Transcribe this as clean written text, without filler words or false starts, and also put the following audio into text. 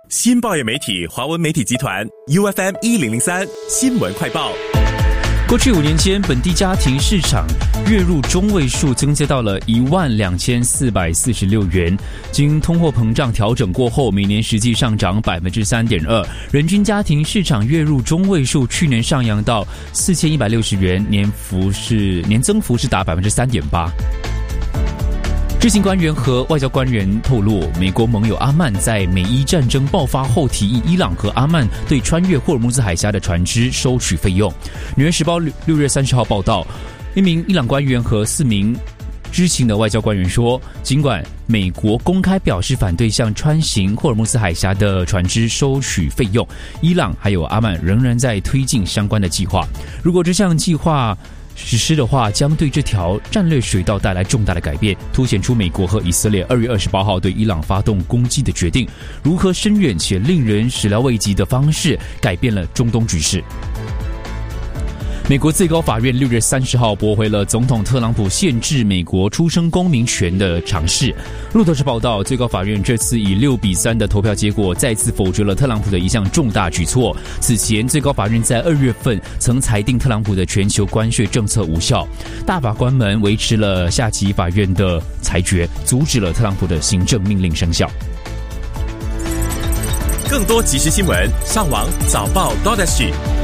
新报业媒体华文媒体集团 UFM1003 新闻快报。 过去5年间，本地家庭市场月入中位数增加到了12446元，经通货膨胀调整过后，每年实际上涨 3.2%， 人均家庭市场月入中位数去年上扬到4160元，年增幅是达 3.8%。知情官员和外交官员透露，美国盟友阿曼在美伊战争爆发后提议伊朗和阿曼对穿越霍尔木兹海峡的船只收取费用。纽约时报6月30号报道，一名伊朗官员和4名知情的外交官员说，尽管美国公开表示反对向穿行霍尔木兹海峡的船只收取费用，伊朗还有阿曼仍然在推进相关的计划。如果这项计划实施的话，将对这条战略水道带来重大的改变，凸显出美国和以色列2月28号对伊朗发动攻击的决定，如何深远且令人始料未及的方式改变了中东局势。美国最高法院6月30号驳回了总统特朗普限制美国出生公民权的尝试。路透社报道，最高法院这次以6-3的投票结果再次否决了特朗普的一项重大举措。此前，最高法院在2月份曾裁定特朗普的全球关税政策无效，大法官们维持了下级法院的裁决，阻止了特朗普的行政命令生效。 更多即时新闻，上网早报 .SG。